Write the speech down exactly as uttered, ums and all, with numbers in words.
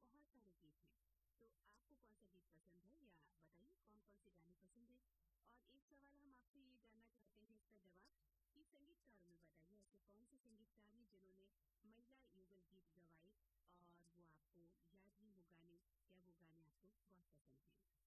बहुत सारे गीत हैं। तो आपको कौन सा गीत पसंद है या बताइए कौन कौन से गाने पसंद है। और एक सवाल हम आपसे ये जानना चाहते हैं, इसका जवाब कि संगीतकारों में बताइए ऐसे कौन से संगीतकार हैं जिन्होंने महिला युगल गीत गवाए और वो आपको याद नहीं वो गाने या वो गाने आपको बहुत पसंद हैं।